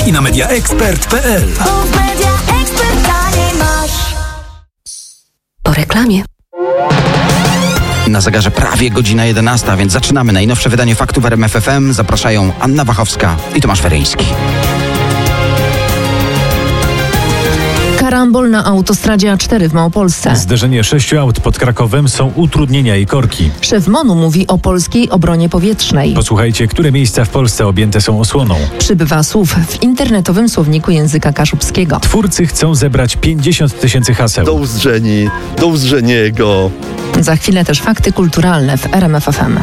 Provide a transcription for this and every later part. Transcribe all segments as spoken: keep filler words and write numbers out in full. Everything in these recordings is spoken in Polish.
i na media expert kropka p l. Po reklamie. Na zegarze prawie godzina jedenasta, więc zaczynamy. Najnowsze wydanie Faktów w R M F F M. Zapraszają Anna Wachowska i Tomasz Weryński. Karambol na autostradzie A cztery w Małopolsce. Zderzenie sześciu aut pod Krakowem, są utrudnienia i korki. Szef MON-u mówi o polskiej obronie powietrznej. Posłuchajcie, które miejsca w Polsce objęte są osłoną. Przybywa słów w internetowym słowniku języka kaszubskiego. Twórcy chcą zebrać pięćdziesiąt tysięcy haseł. Do Uzdrzeni, do Uzdrzeniego. Za chwilę też fakty kulturalne w R M F F M.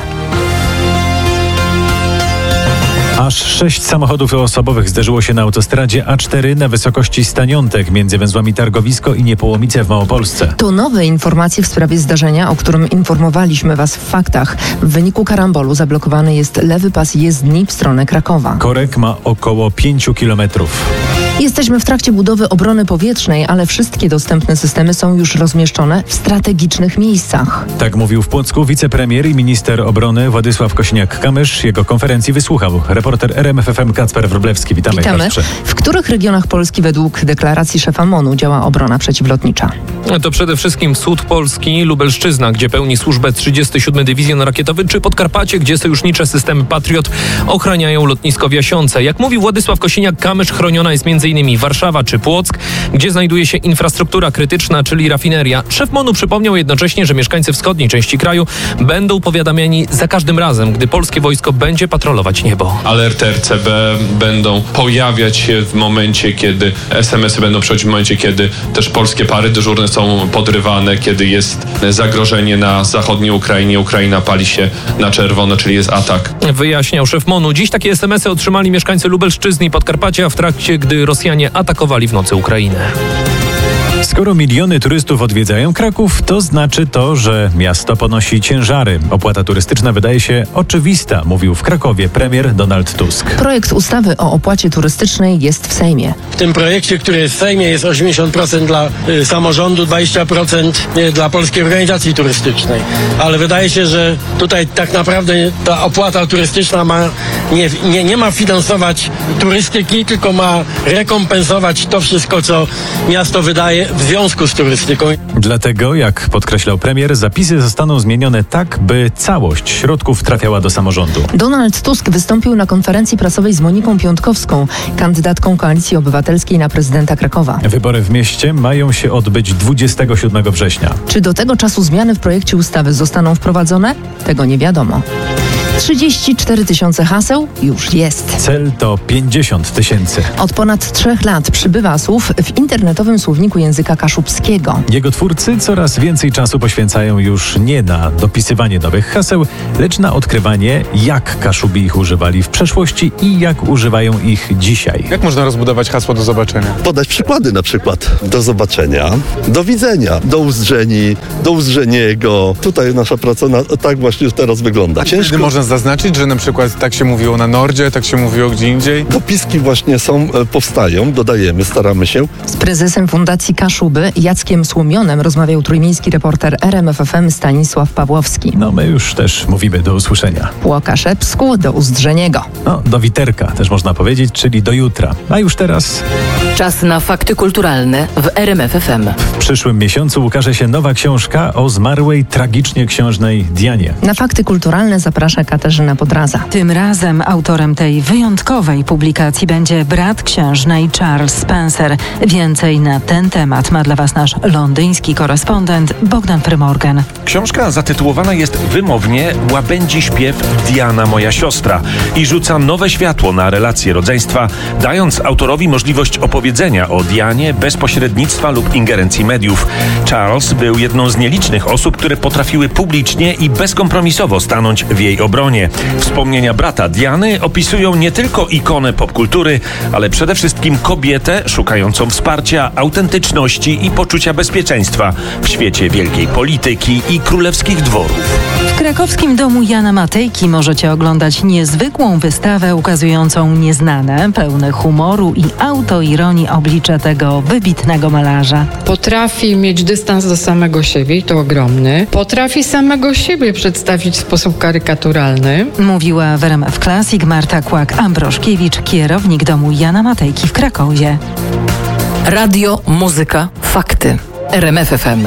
Aż sześć samochodów osobowych zderzyło się na autostradzie A cztery na wysokości Staniątek między węzłami Targowisko i Niepołomice w Małopolsce. To nowe informacje w sprawie zdarzenia, o którym informowaliśmy Was w faktach. W wyniku karambolu zablokowany jest lewy pas jezdni w stronę Krakowa. Korek ma około pięciu kilometrów. Jesteśmy w trakcie budowy obrony powietrznej, ale wszystkie dostępne systemy są już rozmieszczone w strategicznych miejscach. Tak mówił w Płocku wicepremier i minister obrony Władysław Kosiniak-Kamysz. Jego konferencji wysłuchał reporter R M F F M Kacper Wróblewski. Witamy. Witamy. Kacprze. W których regionach Polski według deklaracji szefa MON-u działa obrona przeciwlotnicza? To przede wszystkim wschód Polski, Lubelszczyzna, gdzie pełni służbę trzydziesty siódmy Dywizjon Rakietowy, czy Podkarpacie, gdzie sojusznicze systemy Patriot ochraniają lotnisko w Jasiące. Jak mówi Władysław Kosiniak-Kamysz, chroniona jest m.in. Warszawa czy Płock, gdzie znajduje się infrastruktura krytyczna, czyli rafineria. Szef MON-u przypomniał jednocześnie, że mieszkańcy wschodniej części kraju będą powiadamiani za każdym razem, gdy polskie wojsko będzie patrolować niebo. Alerty R C B będą pojawiać się w momencie, kiedy es em esy będą przychodzić w momencie, kiedy też polskie pary dyżurne są podrywane, kiedy jest zagrożenie na zachodniej Ukrainie. Ukraina pali się na czerwono, czyli jest atak. Wyjaśniał szef MON-u. Dziś takie es em esy otrzymali mieszkańcy Lubelszczyzny i Podkarpacia w trakcie, gdy Rosjanie atakowali w nocy Ukrainę. Skoro miliony turystów odwiedzają Kraków, to znaczy to, że miasto ponosi ciężary. Opłata turystyczna wydaje się oczywista, mówił w Krakowie premier Donald Tusk. Projekt ustawy o opłacie turystycznej jest w Sejmie. W tym projekcie, który jest w Sejmie, jest osiemdziesiąt procent dla y, samorządu, dwadzieścia procent y, dla Polskiej Organizacji Turystycznej. Ale wydaje się, że tutaj tak naprawdę ta opłata turystyczna ma, nie, nie, nie ma finansować turystyki, tylko ma rekompensować to wszystko, co miasto wydaje w związku z turystyką. Dlatego, jak podkreślał premier, zapisy zostaną zmienione tak, by całość środków trafiała do samorządu. Donald Tusk wystąpił na konferencji prasowej z Moniką Piątkowską, kandydatką Koalicji Obywatelskiej na prezydenta Krakowa. Wybory w mieście mają się odbyć dwudziestego siódmego września. Czy do tego czasu zmiany w projekcie ustawy zostaną wprowadzone? Tego nie wiadomo. trzydzieści cztery tysiące haseł już jest. Cel to pięćdziesiąt tysięcy. Od ponad trzech lat przybywa słów w internetowym słowniku języka kaszubskiego. Jego twórcy coraz więcej czasu poświęcają już nie na dopisywanie nowych haseł, lecz na odkrywanie, jak Kaszubi ich używali w przeszłości i jak używają ich dzisiaj. Jak można rozbudować hasło do zobaczenia? Podać przykłady na przykład. Do zobaczenia, do widzenia, do Uzdrzeni, do Uzdrzeniego. Tutaj nasza praca na, tak właśnie teraz wygląda. Ciężko można zaznaczyć, że na przykład tak się mówiło na Nordzie, tak się mówiło gdzie indziej? Dopiski właśnie są, powstają, dodajemy, staramy się. Z prezesem Fundacji Kaszuby Jackiem Słomionem rozmawiał trójmiejski reporter R M F F M Stanisław Pawłowski. No my już też mówimy do usłyszenia. Po Kaszebsku do Uzdrzeniego. No, do Witerka też można powiedzieć, czyli do jutra. A już teraz... Czas na fakty kulturalne w R M F F M. W przyszłym miesiącu ukaże się nowa książka o zmarłej tragicznie księżnej Dianie. Na fakty kulturalne zaprasza Katarzyna Podraza. Tym razem autorem tej wyjątkowej publikacji będzie brat księżnej Charles Spencer. Więcej na ten temat ma dla Was nasz londyński korespondent Bogdan Frymorgan. Książka zatytułowana jest wymownie Łabędzi śpiew Diana, moja siostra i rzuca nowe światło na relacje rodzeństwa, dając autorowi możliwość opowiedzenia o Dianie bez pośrednictwa lub ingerencji mediów. Charles był jedną z nielicznych osób, które potrafiły publicznie i bezkompromisowo stanąć w jej obronie. Wspomnienia brata Diany opisują nie tylko ikonę popkultury, ale przede wszystkim kobietę szukającą wsparcia, autentyczności i poczucia bezpieczeństwa w świecie wielkiej polityki i królewskich dworów. W krakowskim domu Jana Matejki możecie oglądać niezwykłą wystawę ukazującą nieznane, pełne humoru i autoironii oblicze tego wybitnego malarza. Potrafi mieć dystans do samego siebie i to ogromny. Potrafi samego siebie przedstawić w sposób karykaturalny. Mówiła w R M F Classic Marta Kłak-Ambroszkiewicz, kierownik domu Jana Matejki w Krakowie. Radio, muzyka, fakty. R M F F M.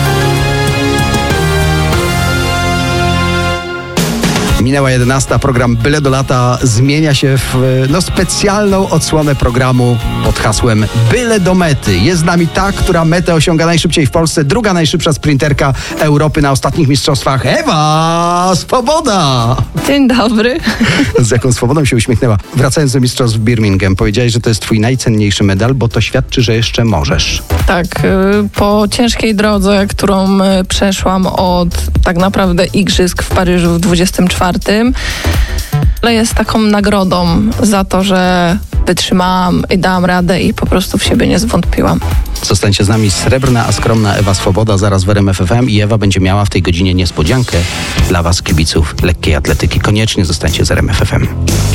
Minęła jedenasta, program Byle do lata zmienia się w no, specjalną odsłonę programu pod hasłem Byle do mety. Jest z nami ta, która metę osiąga najszybciej w Polsce, druga najszybsza sprinterka Europy na ostatnich mistrzostwach, Ewa Swoboda! Dzień dobry. Z jaką swobodą się uśmiechnęła. Wracając do mistrzostw w Birmingham, powiedziałeś, że to jest twój najcenniejszy medal, bo to świadczy, że jeszcze możesz. Tak, po ciężkiej drodze, którą przeszłam od tak naprawdę igrzysk w Paryżu w dwudziestym czwartym, ale jest taką nagrodą za to, że wytrzymałam i dałam radę i po prostu w siebie nie zwątpiłam. Zostańcie z nami, srebrna, a skromna Ewa Swoboda zaraz w R M F F M i Ewa będzie miała w tej godzinie niespodziankę dla was, kibiców lekkiej atletyki. Koniecznie zostańcie z R M F F M.